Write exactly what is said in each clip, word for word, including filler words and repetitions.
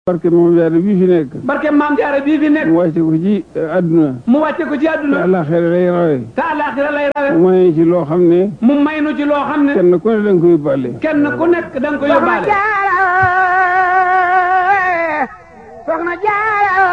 barke Maam Jaara bii fi nekk. barke Maam Jaara bii fi nekk. mu wàcce ko ci àdduna. mu wàcce ko ci àdduna. te àllaaxira lay rawe. te àllaaxira lay rawe. mu may ci loo xam ne. mu may nu ci loo xam ne. kenn ku ne da nga ko yóbbaale. kenn ku nekk da nga ko yóbbaale. Soxna Jaara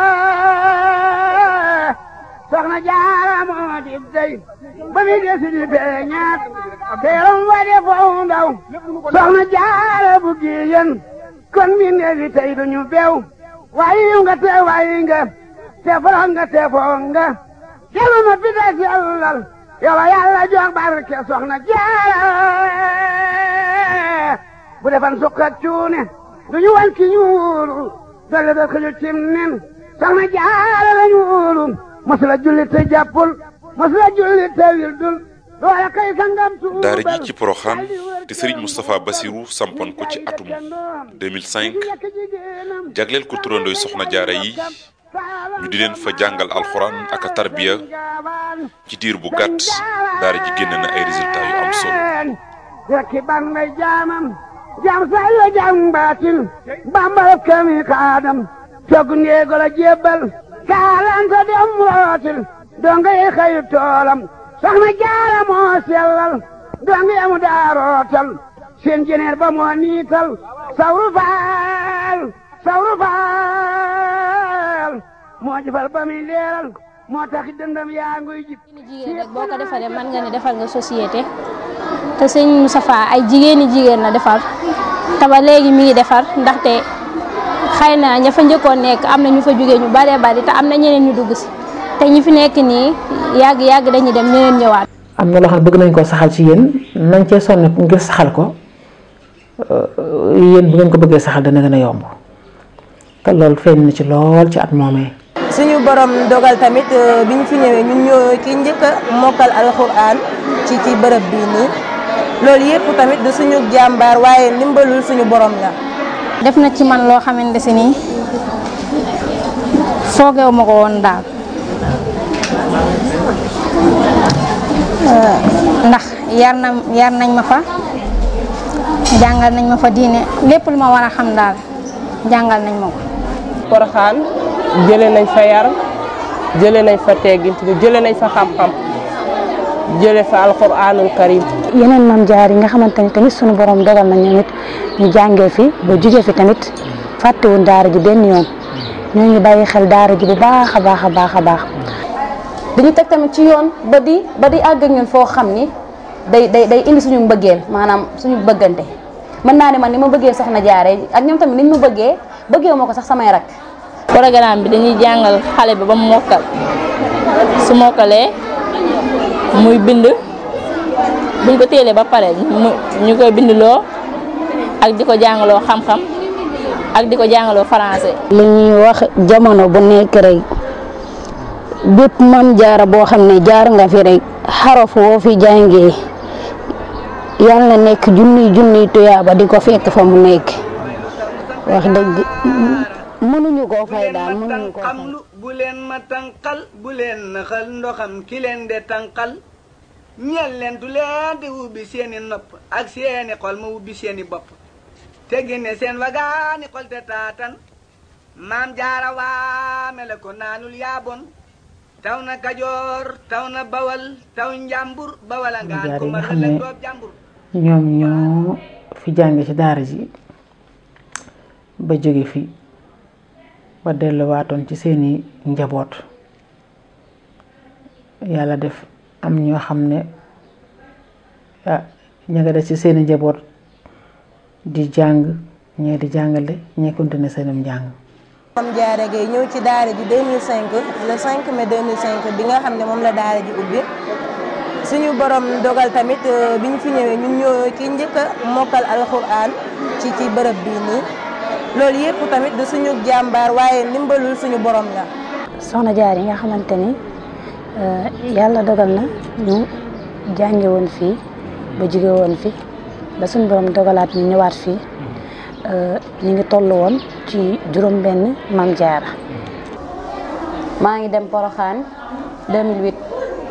Soxna Jaara moo di dey ba mi desi di feeñaat teeram wa de foo ndaw Soxna Jaara bu giyen kon mi neefi tey duñu beew waayi nga te waayi nga te foro nga te foo nga jelu ma pita sellal yow Yàlla jox barke Soxna Jaara bu defan sukkat cuune duñu wan ki ñuulu dolle da xëju cim nen Soxna Jaara la ñuulu masula julli te jàppul masula julli te wildul loola kay sangam tuubal daara ji ci Porokhane te Serigne Moustapha Bassirou sampoon ko ci atum deux mille cinq jagleel ko turandooy Soxna Jaara yi ñu di leen fa jàngal alxuraan ak a tarbiya ci diir bu gàtt daara ji génn na ay résultats yu am solo. rekki ban ngay jaamam jaam say la jaam baatin bambal kami kaadam togg ndeego la jébbal kaalanta dem rootil donga yi xëyu toolam Soxna Jaara moo sellal donga yamu daa rootal seen jeneer ba moo niital sawru faal sawru faal moo jëfal ba muy leeral moo taxi dëndam yaa nguy jib jigéen rek boo ko defaree mën nga ne defal nga société te sëñ Moustapha ay jigéeni jigéen la defar te ba léegi mi ngi defar ndaxte xëy na ña fa njëkkoon nekk am na ñu fa jógee ñu baree bari te am na ñeneen ñu dugg si te ñi fi nekk nii yàgg yàgg dañuy dem ñeneen ñëwaat. am na loo xam ne bëgg nañ koo saxal ci yéen nañ cee sonn ngir saxal ko yéen bu ngeen ko bëggee saxal dana gën a yomb te loolu feeñ na ci lool ci at moomee. suñu borom dogal tamit bi ñu fi ñëwee ñun ñoo ki njëkk a mokkal alxuraan ci ci bërëb bii nii loolu yëpp tamit du suñu jàmbaar waaye ndimbalul suñu borom la. def na ci man loo xamante si nii foogeewu ma ko woon daal ndax yar na yar nañ ma fa jàngal nañ ma fa diine lépp lu ma war a xam daal jàngal nañ ma ko. Porokhane jëlee nañ fa yar jëlee nañ fa teggin jëlee nañ fa xam-xam jëlee fa alxuraanul karim. yeneen Maam Jaara yi nga xamante ni tamit sunu borom dogal na ñoom it ñu jàngee fi ba jugee fi tamit fàttewuñ daara ji benn yoon ñoo ngi bàyyi xel daara ji bu baax a baax a baax a baax. dañu teg tamit ci yoon ba di ba di àgg ak ñun foo xam ni day day day indi suñu mbëggeel maanaam suñu bëggante mën naa ne man ni ma bëggee Soxna Jaara ak ñoom tamit niñ ma bëggee bëggee ma ko sax samay rak. programme bi dañuy jàngal xale bi ba mu mokkal su mokkalee muy bind buñ ko téelee ba pare ñu koy bindloo ak di ko jàngaloo xam-xam ak di ko jàngaloo français. li ñuy wax jamono bu nekk rek bépp Maam Jaara boo xam ne jaar nga fi rek xaraf woo fi jàngee yal na nekk junniy junniy tuyaaba di ko fekk fa mu nekk wax dëgg. mënuñu koo fay daal mënuñu koo fay. bu leen ma tànqal bu leen naxal ndoxam ki leen de tànqal ñeel leen du leen di ubbi seeni nopp ak seeni xol ma ubbi seeni bopp te génne seen wagaani xol te taatan Maam Jaara waame la ko naanul yaabon taw na Kajoor taw na Bawal taw Njàmbur Bawal a ngaan ko mar la doob Njàmbur. ñoom ñoo fi jànge ci daara ji ba jóge fi ba delluwaatoon ci seeni njaboot yàlla def am ñoo xam ne ah ña nga def ci seeni njaboot di jàng ñee di jàngale ñee continuer seenum njàng. Maam Jaara Gaye ñëw ci daara ji deux mille cinq le cinq mai deux mille cinq bi nga xam ne moom la daara ji ubbi suñu borom dogal tamit bi ñu fi ñëwee ñun ñoo ki njëkk a mokkal alxuraan ci ci bërëb bii nii. loolu yëpp tamit du suñu jàmbaar waaye ndimbalul suñu borom la. Soxna Jaara yi nga xamante ni yàlla dogal na ñu jànge woon fii ba jóge woon fi ba suñu borom dogalaat ñu ñëwaat fii ñu ngi toll woon ci juróom benn Maam Jaara. maa ngi dem Porokhane deux mille huit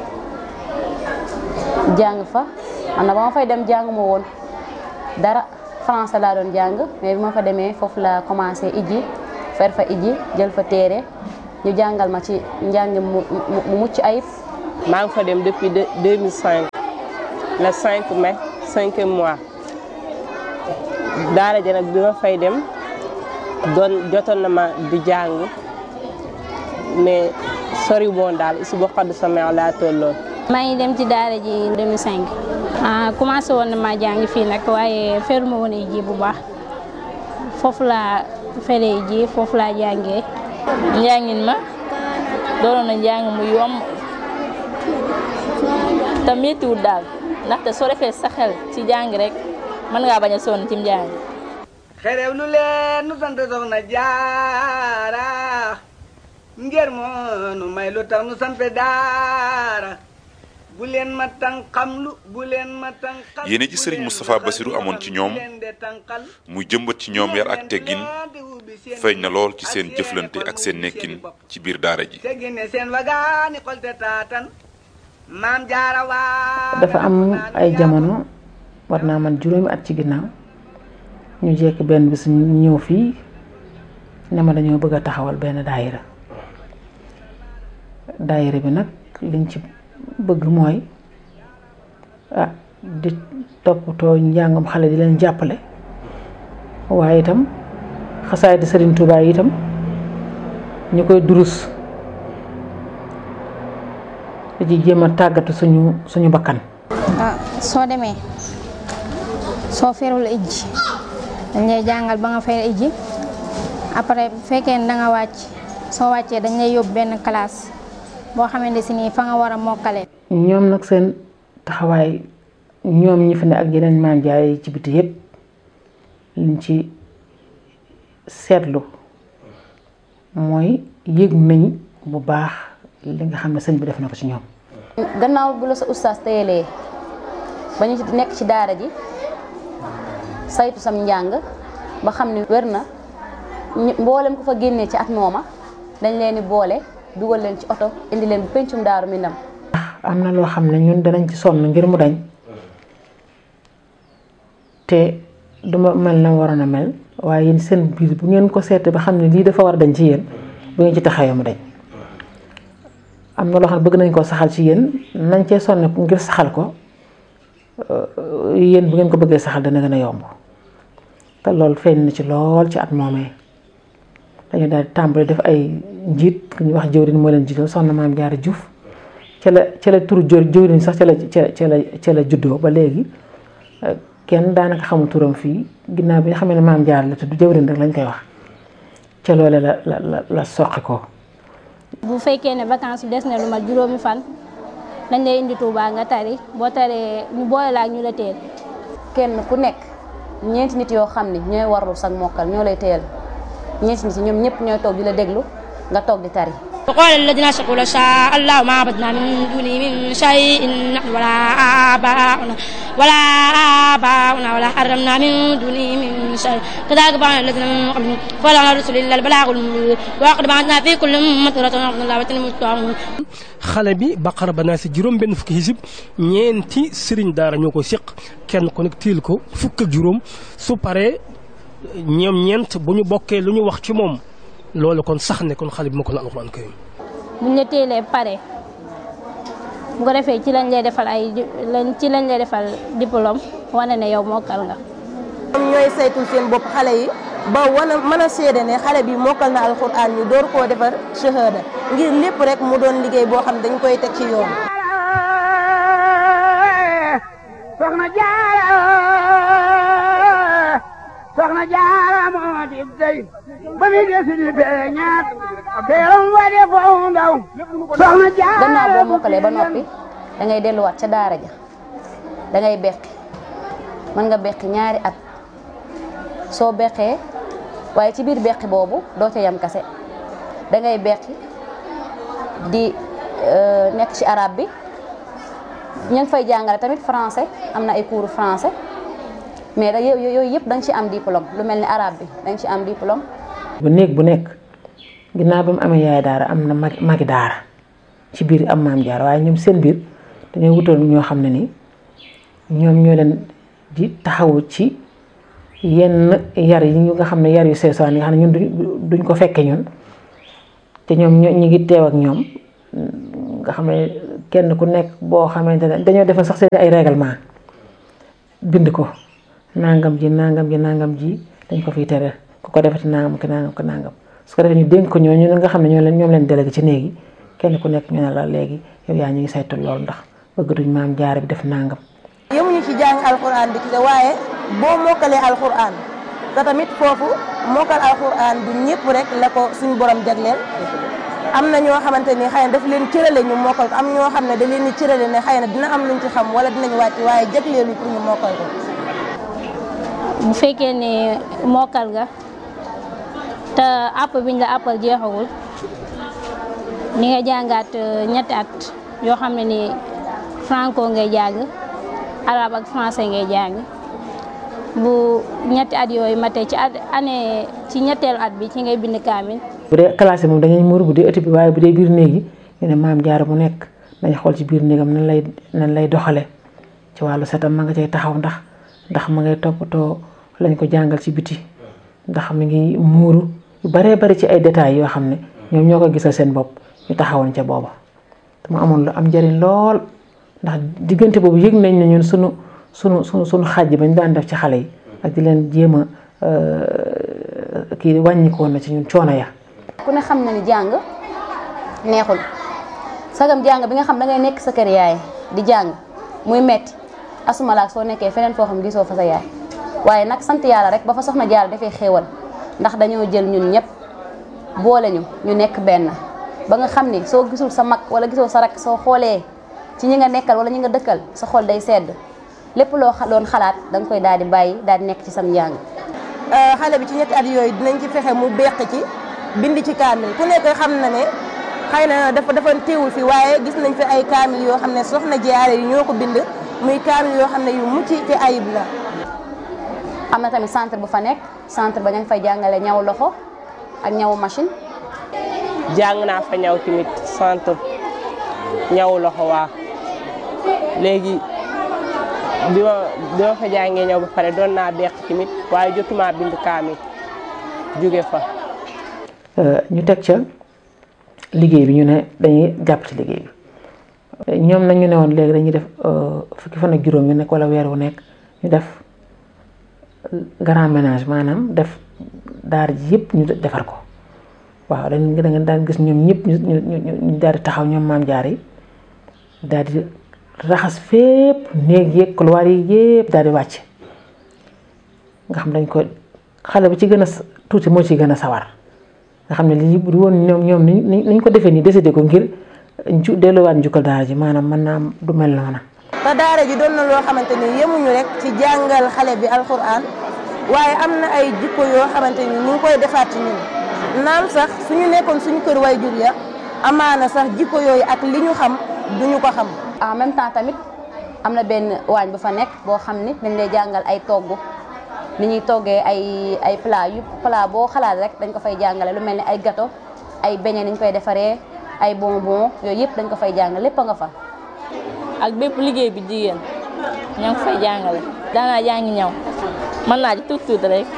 jàng fa man na ba ma fay dem jàng ma woon dara. français laa doon jàng mais bi ma fa demee foofu la commencé ijji fer fa iji jël fa téere ñu jàngal ma ci njàng mu mu mucc ayib. maa ngi fa dem depuis deux mille cinq le cinq mai cinquième mois daara ja nag bi ma fay dem doon jotoon na ma di jàng mais sori woon daal isu boo xadd sama laa tolloon. maa ngi dem ci daara ji deux mille cinq ah commencé woon na maa jàng fii nag waaye feruma woon ay ji bu baax foofu laa feree ji foofu laa jàngee. njàngin ma doonoon na njàng mu yomb te méttiwul daal ndaxte soo defee sa xel ci jàng rek mën ngaa bañ a sonn ci njàng. xerew lu leen nu sant soxna jaara ngir moo nu may lu tax nu sampe daara bu leen ma tànqam lu bu leen ma tànqal. yéene ji Serigne Moustapha Bassirou amoon ci ñoom muy jëmbat ci ñoom yar ak teggin feeñ na lool ci seen jëflante ak seen nekkin ci biir daara ji. dafa am ay jamono war naa man juróomi at ci ginnaaw ñu jekk benn bis ñu ñëw fii ne ma dañoo bëgg a taxawal benn daayira daayira bi nag liñ ci bëgg mooy ah di toppatoo njàngam xale di leen jàppale waaye itam xasaay di Serigne Touba yi itam ñu koy durus di jéem a tàggatu suñu suñu bakkan. ah soo demee soo ferul ijji dañ lay jàngal ba nga fer ijji après bu fekkee ne da nga wàcc soo wàccee dañ lay yóbbu benn classe boo xamante si nii fa nga war a mokkale. ñoom nag seen taxawaay ñoom ñi fi ne ak yeneen maam jaay ci biti yëpp liñ ci seetlu mooy yëg nañ bu baax li nga xam ne sëñ bi def na ko ci ñoom. gannaaw bu la sa ustaas teyelee ba ñu nekk ci daara ji saytu sam njàng ba xam ni wér na mboolem ko fa génnee ci at mooma dañ leen di boole dugal leen ci oto indi leen bu pencum Daaru Minam. am na loo xam ne ñun danañ ci sonn ngir mu dañ te duma mel na waroon a mel waaye yéen seen biir bu ngeen ko seetee ba xam ne lii dafa war a dañ ci yéen bu ngeen ci taxawee mu dañ. am na loo xam ne bëgg nañ koo saxal ci yéen nañ cee sonn ngir saxal ko yéen bu ngeen ko bëggee saxal dana gën a yomb te loolu feeñ na ci lool ci at moomee dañu daal di tàmbali def ay njiit ku ñuy wax jëwriñ moo leen jiital soxna Maam Jaara Juuf ca la ca la turu jëwriñ sax ca la ca la ca la juddoo ba léegi kenn daanaka xamul turam fii ginnaaw bi nga xam ne Maam Jaara la tudd jëwriñ rek lañ koy wax ca loole la la la la soqi ko. bu fekkee ne vacances bi des na lu mat juróomi fan dañ lay indi Touba nga tari boo taree ñu boole la ak ñu la teel. kenn ku nekk ñeenti nit yoo xam ne ñooy warlu sag mokkal ñoo lay teel ñeenti nit ñoom ñëpp ñooy toog di la déglu nga toog di tari. وقال الذين أشركوا لو شاء الله ما عبدنا من دونه من شيء نحن ولا آباؤنا ولا آباؤنا ولا حرمنا من دونه من شيء كذلك فعل الذين من قبلهم فلا رسل إلا البلاغ المبين وقد بعثنا في كل أمة رسولا أن الله وتنموا xale bi baqara ba naa si juróom benn fukki xisib ñeenti sëriñ daara ñoo ko séq kenn ku nekk tiil ko fukk ak juróom su paree ñoom ñeent bu ñu bokkee lu ñu wax ci moom loolu kon sax ne kon xale bi ma ko na alxuraan karim buñ la teelee pare bu ko defee ci lañ lay defal ay ci lañ lay defal diplôme wane ne yow mokkal nga. ñoom ñooy saytul seen bopp xale yi ba wana mën a seede ne xale bi mokkal na alxuraan ñu door koo defar shahada ngir lépp rek mu doon liggéey boo xam dañ koy teg ci yoon. soxna Jaara soxna Jaara moo di dey ba mi desi di feeñaat teeram wa de foo ndaw soxna Jaara. gannaaw boo mokkalee ba noppi da ngay delluwaat ca daara ja da ngay beqi mën nga beqi ñaari at soo beqee waaye ci biir beqi boobu doo ca yam kase da ngay beqi di nekk ci arabe bi ña ngi fay jàngale tamit français am na ay cours français mais da yooyu yëpp da nga ci am diplôme lu mel ni arabe bi da nga ci am diplôme. bu néeg bu nekk ginnaaw ba mu amee yaay daara am na mag magi daara ci biir am maam jaar waaye ñoom seen biir dañoo wutal ñoo xam ne ni ñoom ñoo leen di taxawu ci yenn yar yi ñu nga xam ne yar yu seesaan yi nga xam ne ñun duñ ko fekke ñun te ñoom ñu ngi teew ak ñoom nga xam ne kenn ku nekk boo xamante ne dañoo defal sax seen ay règlement bind ko nangam ji nangam ji nangam ji dañ ko fiy tere ku ko defati nangam ki nangam ko nangam su ko defee ñu dénk ko ñooñu nga xam ne ñoo leen ñoom leen délégué ci néegi kenn ku nekk ñu ne la léegi yow yaa ñu ngi saytu loolu ndax bëgg duñ maam jaare bi def nangam. yemuñu ci jàng alxuraan bi ci waaye boo mokkalee alxuraan te tamit foofu mokkal alxuraan du ñëpp rek la ko suñu borom jagleel am na ñoo xamante ni xëy na daf leen cërale ñu mokkal ko am ñoo xam ne da leen di cërale ne xëy na dina am luñ ci xam wala dinañ wàcc waaye jagleelu pour ñu mokkal ko. bu fekkee ne mokkal nga te àpp biñ la àppal jeexagul ni nga jàngaat ñetti at yoo xam ne ni franco ngay jàng arabe ak français ngay jàng bu ñetti at yooyu matee ci at année ci ñetteelu at bi ci ngay bind kaamil. bu dee classe moom dañuy muur bu dee ëtt bi waaye bu dee biir néeg yi ñu ne maam jaara bu nekk dañ xool ci biir néegam nan lay nan lay doxale ci wàllu setam ma nga cay taxaw ndax ndax ma ngay toppatoo lañ ko jàngal ci biti ndax mi ngi muuru yu baree bari ci ay détails yoo xam ne ñoom ñoo ko gisal seen bopp ñu taxawoon ca booba te mu amoon lu am njëriñ lool ndax diggante boobu yëg nañ ne ñun sunu sunu sunu sunu xàjj bañ daan def ci xale yi ak di leen jéem a kii wàññikoon na ci ñun coono ya. ku ne xam na ni jàng neexul sagam jàng bi nga xam da ngay nekk sa kër yaay di jàng muy metti asuma laak soo nekkee feneen foo xam gisoo fa sa yaay waaye nag sant yàlla rek ba fa soxna Jaara dafay xéewal ndax dañoo jël ñun ñëpp boole ñu ñu nekk benn ba nga xam ni soo gisul sa mag wala gisoo sa rak soo xoolee ci ñi nga nekkal wala ñi nga dëkkal sa xol day sedd lépp loo doon xalaat da nga koy daal di bàyyi daal di nekk ci sam njàng. xale bi ci ñetti at yooyu dinañ ci fexe mu beq ci bind ci kaamil ku nekk xam na ne xëy na dafa dafa teewul fi waaye gis nañ fi ay kaamil yoo xam ne soxna Jaara yi ñoo ko bind muy kaamil yoo xam ne yu mucc ci ayib la. am na tamit centre bu fa nekk centre ba ña ngi fay jàngale ñaw loxo ak ñaw machine. jàng naa fa ñaw tamit centre ñaw loxo waa léegi bi ma bi ma fa jàngee ñaw ba pare doon naa beq tamit waaye jotuma bind kaamil jóge fa. ñu teg ca liggéey bi ñu ne dañuy jàpp ci liggéey bi ñoom nag ñu ne woon léegi dañuy def fukki fan ak juróom yu nekk wala weer wu nekk ñu def grand ménage maanaam def daara ji yëpp ñu defar ko waaw dañ da nga daan gis ñoom ñëpp ñu ñu ñu daal di taxaw ñoom maam jaar yi daal di raxas fépp néeg yeeg couloir yi yëpp daal di wàcc nga xam dañ ko xale bu ci gën a tuuti moo ci gën a sawar nga xam ne lii bu woon ñoom ñoom ni niñ ko defee nii décidé ko ngir ju delluwaat njukkal daara ji maanaam mën naa am du mel noona te daara ji doon na loo xamante ni yemuñu rek ci jàngal xale bi alxuraan waaye am na ay jikko yoo xamante ni ñu ngi koy defaat ci ñun naam sax suñu nekkoon suñu kër way jur ya amaana sax jikko yooyu ak li ñu xam duñu ko xam. en même temps tamit am na benn waañ bu fa nekk boo xam ni dañ lay jàngal ay togg ni ñuy toggee ay ay plat yu plat boo xalaat rek dañ ko fay jàngale lu mel ni ay gâteau ay beignet ni ñu koy defaree ay bonbon yooyu yëpp dañ ko fay jàngale lépp a nga fa. ak bépp liggéey bi jigéen ñoo ngi fay jàngale daanaa jàngi ñaw mën naa ci tuut tuut rek.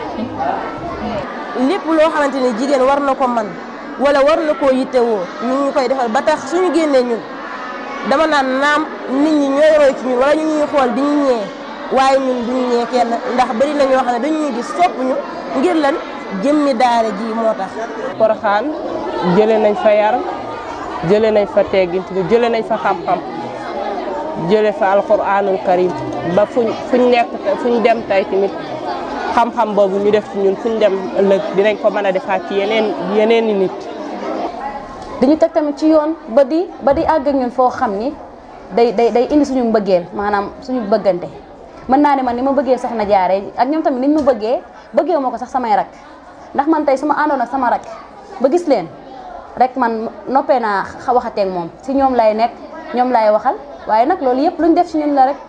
lépp loo xamante ni jigéen war na ko man wala war na koo yittewoo ñu ngi koy defal ba tax suñu génnee ñun dama naan naam nit ñi ñooy roy ci ñun wala ñu ñuy xool di ñu ñee waaye ñun duñu ñee kenn ndax bari na ñoo xam ne dañu ñuy gis sopp ñu ngir lan jëmmi daara ji moo tax. Porokhane jëlee nañ fa yar jëlee nañ fa teggin jëlee nañ fa xam-xam jëlee fa alxuraanul karim ba fuñ fuñ nekk fuñ dem tey tamit xam-xam boobu ñu def ci ñun fuñ dem ëllëg dinañ ko mën a defaat ci yeneen yeneen i nit. dañu teg tamit ci yoon ba di ba di àgg ak ñun foo xam ni day day day indi suñu mbëggeel maanaam suñu bëggante mën naa ne man ni ma bëggee soxna Jaara ak ñoom tamit niñ ma bëggee bëggee ma ko sax samay rak ndax man tey su ma àndoon ak sama rak ba gis leen rek man noppee naa waxateeg moom si ñoom lay nekk ñoom lay waxal waaye nag loolu yëpp luñ def ci ñun la rek.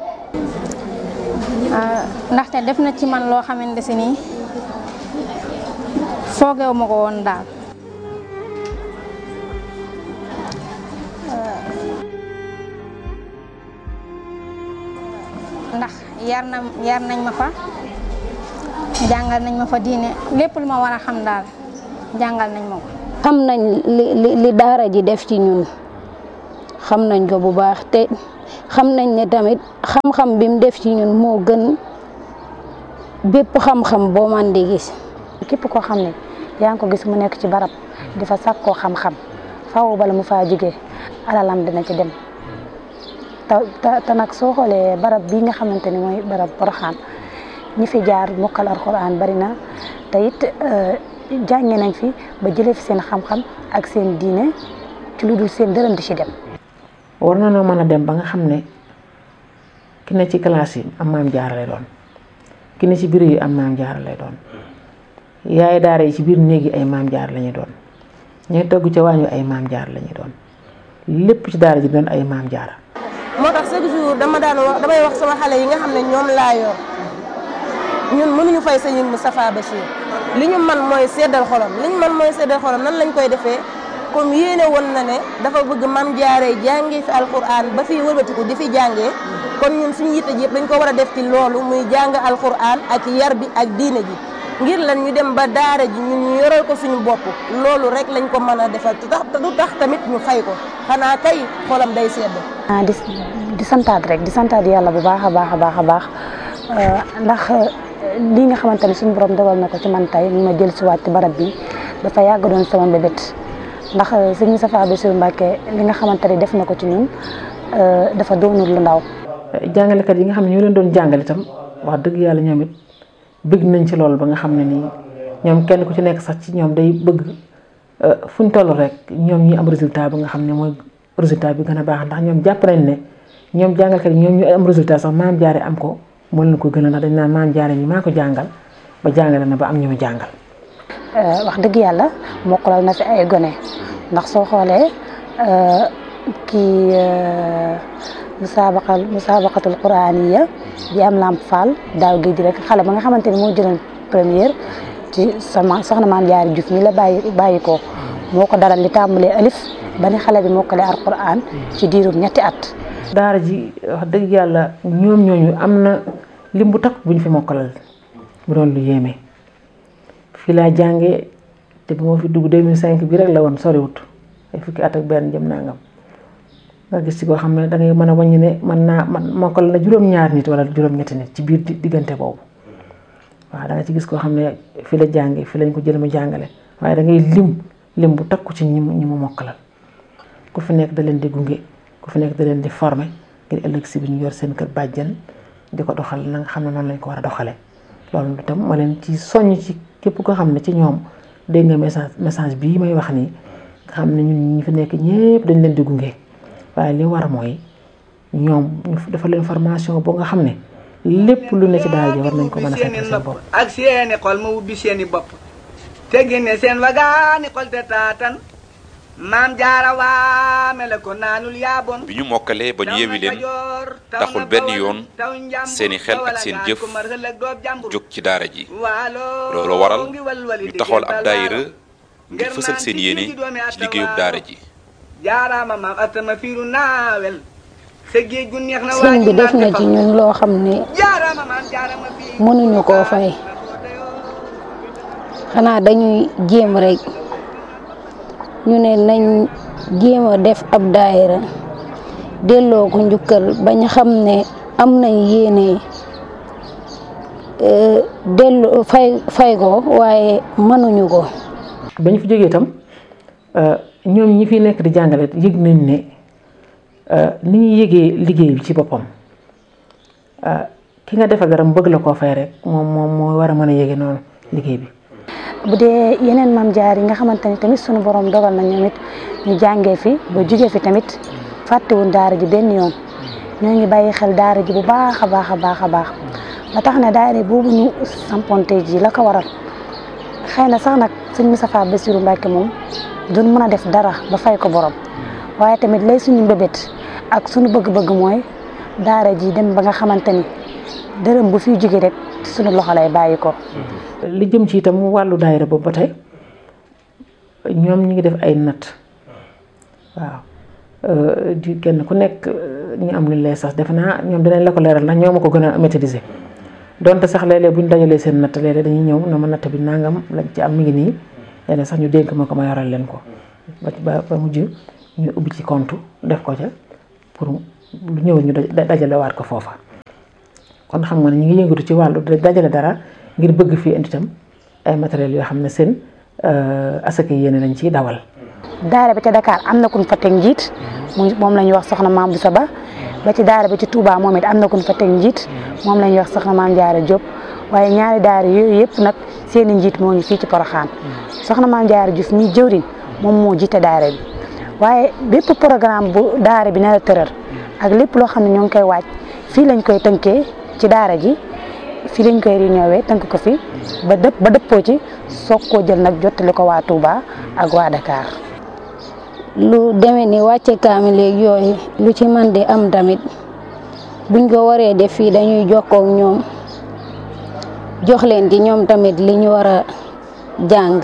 ndaxte def na ci man loo xamante si nii foogeewu ma ko woon daal. ndax yar na yar nañ ma fa jàngal nañ ma fa diine lépp lu ma war a xam daal jàngal nañ ma ko. xam nañ li li daara ji def ci ñun xam nañ ko bu baax te xam nañ ne tamit xam-xam bi mu def ci ñun moo gën bépp xam-xam boo man di gis. képp koo xam ne yaa ngi ko gis mu nekk ci barab di fa sàkkoo xam-xam faaw bala mu faa jógee alalam dina ci dem te te nag soo xoolee barab bii nga xamante ni mooy barab Porokhane ñi fi jaar mokkal alxuraan bari na te it jànge nañ fi ba jëlee fi seen xam-xam ak seen diine ci lu dul seen dërëm di ci dem. war na noo mën a dem ba nga xam ne ki ne ci classe yi am maam jaara lay doon ki ne ci biir yi am maam jaara lay doon yaay daara yi ci biir néeg yi ay maam jaara la ñuy doon ñooy togg ca waañu ay maam jaara la ñuy doon lépp ci daara ji doon ay maam jaara. moo tax chaque jour dama daan wax damay wax sama xale yi nga xam ne ñoom laa yor ñun mënuñu fay sëñ Moustapha Bachir li ñu man mooy seddal xolam li ñu man mooy seddal xolam nan lañ koy defee comme yéene woon na ne dafa bëgg maam jaaree jàngee fi alquran ba fi wëlbatiku di fi jàngee kon ñun suñu yitte ji yëpp dañ ko war a def ci loolu muy jàng alquran ak yar bi ak diine ji ngir lan ñu dem ba daara ji ñun ñu yoral ko suñu bopp loolu rek lañ ko mën a defal te tax du tax tamit ñu fay ko xanaa kay xolam day sedd. ah di di santaat rek di santaat yàlla bu baax a baax a baax a baax ndax lii nga xamante ne suñu borom dogal na ko ci man tey ñu ma jël si waat ci barab bi dafa yàgg doon sama mbébét ndax sëñ Moustapha Bassirou Mbacké li nga xamante ne def na ko ci ñun dafa doonul lu ndaw. jàngalekat yi nga xam ne ñoo leen doon jàngale itam wax dëgg yàlla ñoom it bëgg nañ ci loolu ba nga xam ne nii ñoom kenn ku ci nekk sax ci ñoom day bëgg fu ñu toll rek ñoom ñi am résultat ba nga xam ne mooy résultat bi gën a baax ndax ñoom jàpp nañ ne ñoom jàngalkat yi ñoom ñu am résultat sax maam jaare am ko moo leen ko gën a ndax dañ naan maam jaare ñi maa ko jàngal ba jàngale na ba am ñu mu jàngal. wax dëgg yàlla mokkalal na fi ay gone ndax soo xoolee kii musaabaqal musaabaqatul quraaniya bi am Lamp Fall daaw géej rek xale ba nga xamante ni moo jëloon première ci sama soxna maam Jaara Juuf mi la bàyyi bàyyi ko moo ko dalal li tàmbalee alif ba ni xale bi mokkale alquran ci diirum ñetti at. daara ji wax dëgg yàlla ñoom ñooñu am na lim bu takk bu ñu fi mokkalal bu doon lu yéeme fii laa jàngee te bu ma fi dugg deux mille cinq bi rek la woon soriwut ay fukki at ak benn jëm nangam nga gis ci koo xam ne da ngay mën a wàññi ne mën naa man mokkal na juróom-ñaari nit wala juróom-ñetti nit ci biir diggante boobu waaw da nga ci gis koo xam ne fi la jàngee fi lañ ko jël mu jàngale waaye da ngay lim lim bu takku ci ñi mu ñi mu mokkalal ku fi nekk da leen di gunge ku fi nekk da leen di former ngir ëllëg si bi ñu yor seen kër bàjjan di ko doxal na nga xam ne noonu lañ ko war a doxalee loolu itam ma leen ci soññ ci képp koo xam ne ci ñoom dégg nga message message bii may wax nii nga xam ne ñun ñi fi nekk ñëpp dañ leen di gunge waaye li war mooy ñoom ñu dafa leen formation boo nga xam ne lépp lu ne ci daal ji war nañ ko mën a fekk seen bopp. ak seeni xol ma ubbi seeni bopp te génne seen wagaani xol te taatan maam jaara waa mele ko naanul yaaboon. bi ñu mokkalee ba ñu yewi leen taxul benn yoon seeni xel ak seen jëf jóg ci daara ji loolu waral ñu taxawal ab daayira ngir fësal seen yéene ci liggéeyub daara ji. jaaraama maam atama fiiru naawel sa géej gu neex na sëñ bi def na ci ñun loo xam ne mënuñu koo fay xanaa dañuy jéem rek ñu ne nañ jéem a def ab daayira delloo ko njukkal bañ xam ne am nañ yéene delloo fay fay ko waaye mënuñu ko. bañ fi jógee itam ñoom ñi fi nekk di jàngale yëg nañ ne ni ñuy yëgee liggéey bi ci boppam ki nga defa garam bëgg la koo fay rek moom moom moo war a mën a yëge noonu liggéey bi. bu dee yeneen maam jaar yi nga xamante ni tamit sunu borom dogal na ñoom it ñu jàngee fi ba jugee fi tamit fàttewuñ daara ji benn yoon ñoo ngi bàyyi xel daara ji bu baax a baax a baax a baax ba tax na daara boobu ñu samponte ji la ko waral xëy na sax nag sëñ Moustapha Bassirou Mbacké moom doon mën a def dara ba fay ko borom waaye tamit lay suñu mbébét ak suñu bëgg-bëgg mooy daara ji dem ba nga xamante ni dërëm bu fiy jóge rek suñu loxo lay bàyyi ko. li jëm ci itam wàllu daayira boobu ba tey ñoom ñu ngi def ay natt waaw di kenn ku nekk ñu am lu lay sax defe naa ñoom dinañ la ko leeral ndax ñoo ma ko gën a maîtriser donte sax léeg-léeg bu ñu dajalee seen natt léeg-léeg dañuy ñëw na ma natt bi nangam lañ ci am mi ngi nii léeg-léeg sax ñu dénk ma ko ma yoral leen ko ba ba mujj ñu ubbi ci compte def ko ca pour lu ñëw ñu dajalewaat ko foofa. kon xam nga ne ñu ngi yëngatu ci wàllu dajale dara ngir bëgg fii indi itam ay matériels yoo xam ne seen asaka yéene lañ ciy dawal. daara ba ca Dakar am na kuñ fa teg njiit moom la ñuy wax soxna Maam Boussa Ba ba ci daara ba ci Touba moom it am na kuñ fa teg njiit moom la ñuy wax soxna Maam Jaara Diop waaye ñaari daara yooyu yëpp nag seen i njiit moo ngi fii ci Porokhane soxna Maam Jaara Diouf mi jëwriñ moom moo jiite daara bi waaye bépp programme bu daara bi nar a tëral ak lépp loo xam ne ñoo ngi koy waaj fii lañ koy tënkee ci daara ji fii lañ koy réunion tënk ko fi ba dëpp ba dëppoo ci soog koo jël nag jottali ko waa Touba ak waa Dakar. lu demee ni wàcce kaamil léegi yooyu lu ci man di am tamit buñ ko waree def fii dañuy jokkoo ak ñoom jox leen ci ñoom tamit li ñu war a jàng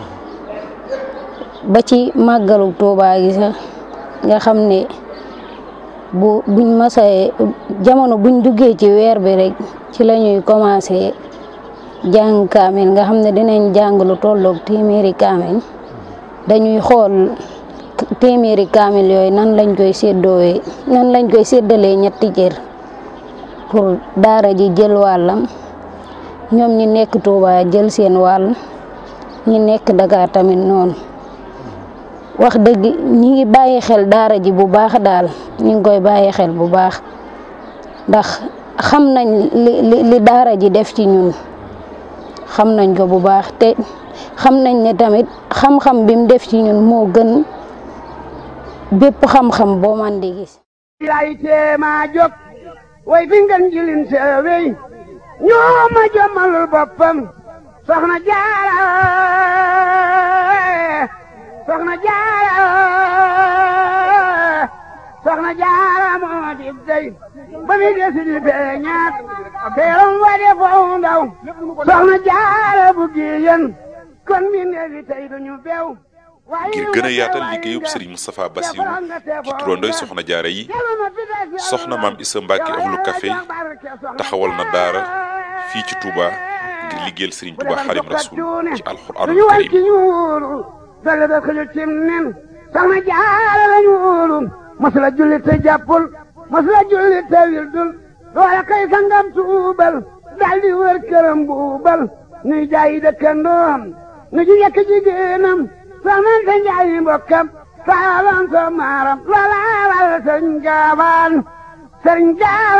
ba ci màggalu Touba gi sax nga xam ne bu buñ masee jamono buñ duggee ci weer bi rek ci la ñuy commencé jàng kaamil nga xam ne dinañ jàng lu tolloog téeméeri kaamil dañuy xool téeméeri kaamil yooyu nan lañ koy séddoowee nan lañ koy séddalee ñetti cër pour daara ji jël wàllam ñoom ñi nekk Touba jël seen wàll ñi nekk Dakar tamit noonu wax dëgg ñi ngi bàyyi xel daara ji bu baax daal ñi ngi koy bàyyi xel bu baax ndax xam nañ li li daara ji def ci ñun xam nañ ko bu baax te xam nañ ne tamit xam-xam bi mu def ci ñun moo gën bépp xam-xam boo man di gis. lay teema jóg way fi ngeen jilin seewey ñoo ma jommalul boppam soxna Jaara soxna Jaara soxna Jaara moo di dey ba mi desi di beñaat teeram wa de foo ndaw soxna Jaara bu giyen kon mi neefi tey duñu beew ngir gën a yaatal liggéeyub Serigne Moustapha Bassirou ci turandoy soxna jaara yi soxna maam Issa Mbacke Ahlu Café taxawal na daara fii ci Touba ngir liggéeyal Serigne Touba Xadim Rasul ci alxuraanul karim dale da xëju cim nen soxna jaara lañu wóolu masula julli te jàppul masula julli te wildul loola kay sangam tuubal daldi wër këram buubal nuy jaayi dëkkandoom nu ji yekk jigéenam soxna te njaayi mbokkam saalan so maaram loola wal sëriñ gaawaan sëriñ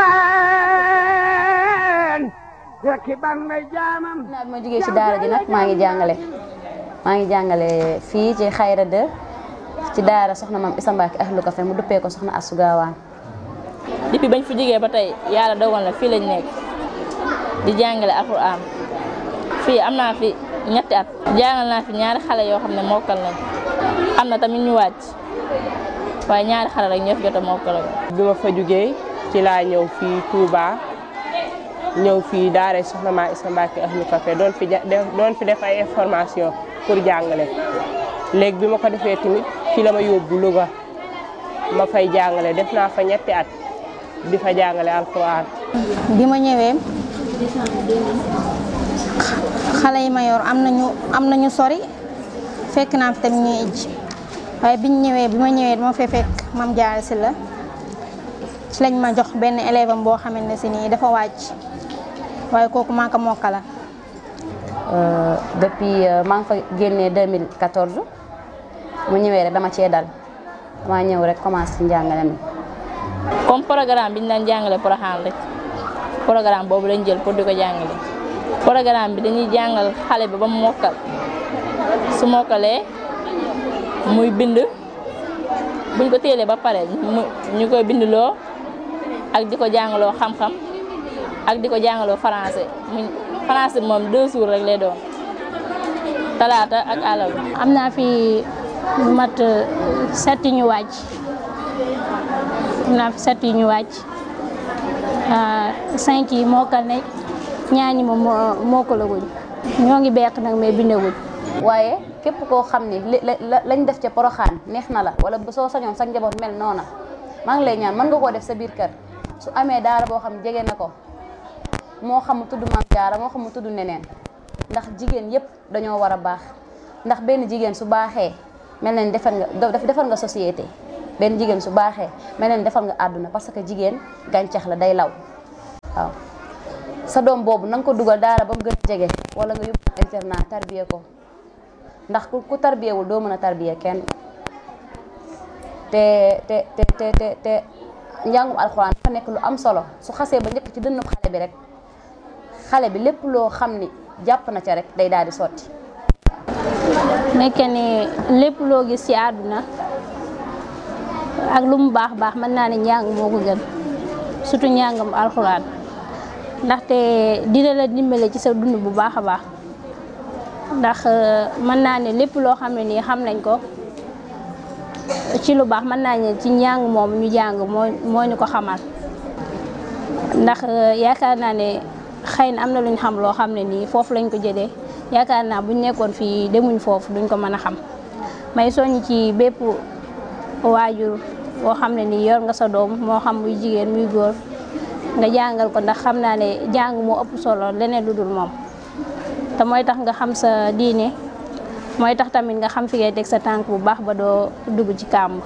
gaawaan rekki ban may jaamam naa bi ma jógee ci daara ji nag maa ngi jàngale maa ngi jàngale fii ci Xayra de ci daara soxna maam Issa Mbacke Ahlu Café mu duppee ko soxna Astou Gawane. depuis bañ fi jógee ba tey yàlla dogal na fii lañ nekk di jàngale alxuraan fii am naa fi ñetti at jàngal naa fi ñaari xale yoo xam ne mokkal nañ am na tamit ñu wàcc waaye ñaari xale rek ñoo fi jot a mokkal. bi ma fa jógee ci laa ñëw fii Touba ñëw fii daara soxna maam Issa Mbacke Ahlu Café doon fi doon fi def ay information pour jàngale léegi bi ma ko defee tamit fi la ma yóbbu Louga ma fay jàngale def naa fa ñetti at di fa jàngale alxuraan. bi ma ñëwee xale yi ma yor am nañu am nañu sori fekk naa fi tamit ñuy ijj waaye biñ ñëwee bi ma ñëwee dama fay fekk mam Jaara si la ci lañ ma jox benn élève am boo xamante ne si nii dafa wàcc waaye kooku maa ko mokkala. depuis maa ngi fa génnee deux mille quatorze mu ñëwee rek dama cee dal dama ñëw rek commencé ci njàngale mi. comme programme bi ñu daan jàngale Porokhane rek programme boobu lañ jël pour di ko jàngale programme bi dañuy jàngal xale bi ba mu mokkal su mokkalee muy bind buñ ko téelee ba pare ñu koy bindloo ak di ko jàngaloo xam-xam ak di ko jàngaloo français muy français moom deux jours rek lay doon talaata ak àllarba. am naa fi mat sept ñu wàcc am naa fi sept ñu wàcc cinq yi mokkal ne ñaar ñi moom mokkalaguñ ñoo ngi beq nag mais bindaguñ. waaye képp koo xam ni lañ def ca Porokhane neex na la wala soo sañoon sa njaboot mel noona maa ngi lay ñaan mën nga koo def sa biir kër su amee daara boo xam jege na ko moo xam mu tudd Maam Jaara moo xam mu tudd neneen ndax jigéen yépp dañoo war a baax ndax benn jigéen su baaxee mel na ni defar nga defar nga société benn jigéen su baaxee mel na ni defar nga àdduna parce que jigéen gàncax la day law waaw sa doom boobu na nga ko dugal daara ba mu gën a jege wala nga yóbbu internat tarbiye ko ndax ku ku tarbiyewul doo mën a tarbiye kenn te te te te te te njàngum alxuraan dafa nekk lu am solo su xasee ba njëkk ci dënnu xale bi rek xale bi lépp loo xam ni jàpp na ca rek day daal di sotti. nekke ni lépp loo gis ci àdduna ak lu mu baax baax mën naa ne njàng moo ko gën surtout njàngam alxuraan ndaxte dina la dimbale ci sa dund bu baax a baax ndax mën naa ne lépp loo xam ne nii xam nañ ko ci lu baax mën naa ne ci njàng moom ñu jàng moo moo ñu ko xamal ndax yaakaar naa ne xëy na am na luñ xam loo xam ne nii foofu lañ ko jëlee yaakaar naa buñ nekkoon fii demuñ foofu duñ ko mën a xam may soññ ci bépp waajur boo xam ne nii yor nga sa doom moo xam muy jigéen muy góor nga jàngal ko ndax xam naa ne jàng moo ëpp solo leneen lu dul moom te mooy tax nga xam sa diine mooy tax tamit nga xam fi ngay teg sa tànk bu baax ba doo dugg ci kàmb.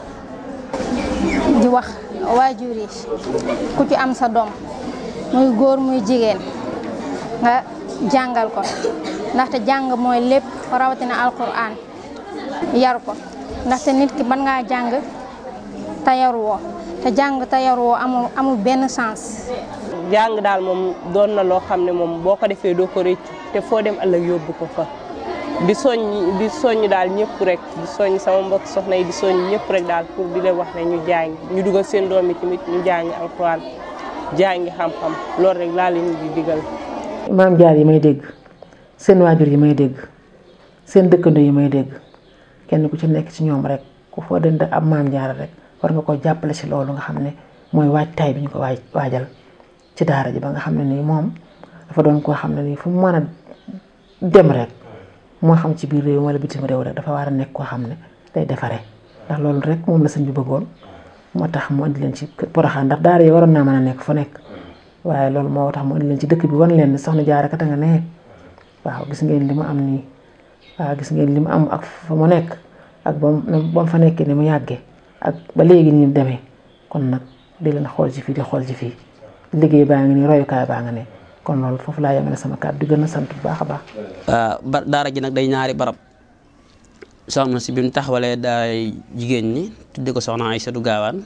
di wax waajur yi ku ci am sa doom muy góor muy jigéen nga jàngal ko ndaxte jàng mooy lépp rawatina alquran yar ko ndaxte nit ki mën ngaa jàng te yaruwoo te jàng te yaruwoo amul amul benn sens. jàng daal moom doon na loo xam ne moom boo ko defee doo ko rëccu te foo dem ëllëg yóbbu ko fa di soññ di soññ daal ñëpp rek di soññ sama mbokk soxna yi di soññ ñëpp rek daal pour di leen wax ne ñu jàng ñu dugal seen doom yi tamit ñu jàng alxuraan jàngi xam-xam loolu rek laa leen di digal. maam jaar yi may dégg seen waajur yi may dégg seen dëkkandoo yi may dégg kenn ku ci nekk ci ñoom rek ku foo dënd ab maam jaar rek war nga ko jàppale ci loolu nga xam ne mooy waajtaay bi ñu ko waaj waajal ci daara ji ba nga xam ne nii moom dafa doon koo xam ne nii fu mu mën a dem rek moo xam ci biir réew wala bitim réew rek dafa war a nekk koo xam ne day defaree ndax loolu rek moom la sëñ bi bëggoon moo tax mu indi leen ci Porokhane ndax daara yi waroon naa mën a nekk fu nekk waaye loolu moo tax mu indi leen ci dëkk bi wan leen ne soxna Jaara kat nga ne waaw gis ngeen li mu am nii waaw gis ngeen li mu am ak fa mu nekk ak ba mu fa nekkee ni mu yàggee ak ba léegi ni mu demee kon nag di leen xool ci fii di xool ci fii liggéey baa ngi nii royukaay baa nga ne kon loolu foofu laa yemale sama kàddu di gën a sant bu baax a baax. ba daara ji nag day ñaari barab soxna si bi mu taxawalee daay jigéen ñi tudde ko soxna Aysatu Gaawaan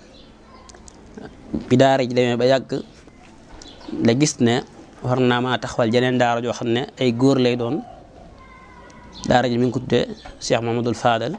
bi daara ji demee ba yàgg la gis ne war naa maa taxawal jeneen daara joo xam ne ay góor lay doon daara ji mi ngi ko tuddee Cheikh Mamadou Fadal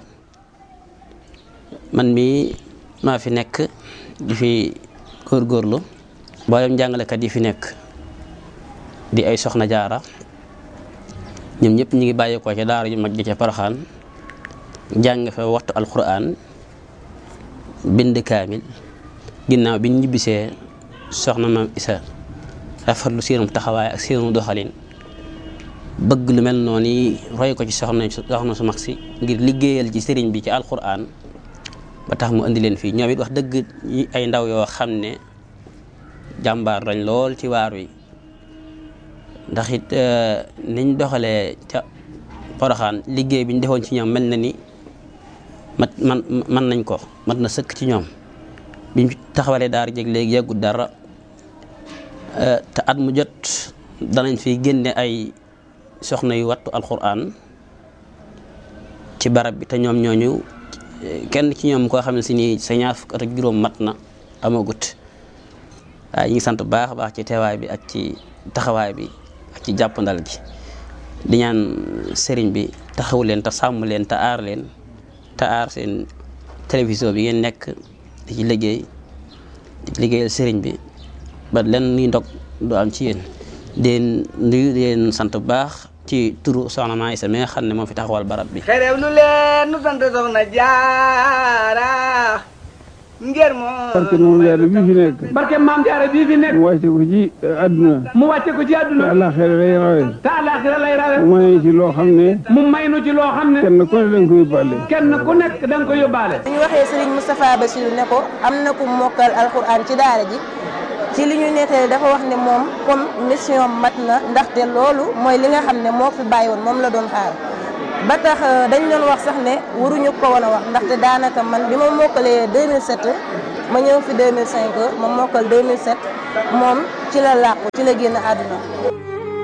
man mii maa fi nekk di fi góorgóorlu mboolem jàngalekat yi fi nekk di ay soxna jaara ñoom ñëpp ñu ngi bàyyeekoo ca daara ju mag ji ca Porokhane jàng fa waxtu alquran bind kaamil ginnaaw bi ñu ñibbisee soxna maam Isa rafetlu seenum taxawaay ak seenum doxalin bëgg lu mel noonu yi roy ko ci soxna soxna su mag si ngir liggéeyal ci sëriñ bi ci alquran ba tax mu indi leen fii ñoom it wax dëgg ay ndaw yoo xam ne jàmbaar lañ lool ci waar wi ndax it niñ doxalee ca Porokhane liggéey bi ñu defoon ci ñoom mel na ni mat man man nañ ko mat na sëkk ci ñoom biñ taxawalee daara jeg léegi yàggut dara te at mu jot danañ fi génne ay soxna yu wattu alquran ci barab bi te ñoom ñooñu kenn ci ñoom koo xam ne si nii sa ñaar fukk at ak juróom mat na amagut waaye ñu ngi sant bu baax a baax ci teewaay bi ak ci taxawaay bi ak ci jàppandal gi di ñaan sëriñ bi taxawu leen te sàmm leen te aar leen te aar seen télévision bi ngeen nekk di ci liggéey di ci liggéeyal sëriñ bi ba len ni ndog du am ci yéen den nuyu leen sant bu baax ci turu soxna Maam Isa mi nga xam ne moo fi taxawal barab bi xerew lu leen nu sant soxna Jaara ngir moo barke moom jaara bii fi nekk barke maam jaara bii fi nekk mu wàcce ko ci àdduna mu wàcce ko ci àdduna te àllaaxira lay rawe te àllaaxira lay rawe mu may ci loo xam ne mu may nu ci loo xam ne kenn ku ne da nga ko yóbbaale kenn ku nekk da nga ko yóbbaale ñu waxee Serigne Moustapha Bassirou ne ko am na ku mokkal alxuraan ci daara ji ci ci li ñu nettali dafa wax ne moom comme mission mat na ndaxte loolu mooy li nga xam ne moo fi bàyyi woon moom la doon xaar ba tax dañ doon wax sax ne waruñu ko woon a wax ndaxte daanaka man bi ma mokkalee deux mille sept ma ñëw fi deux mille cinq ma mokkal deux mille sept moom ci la làqu ci la génn àdduna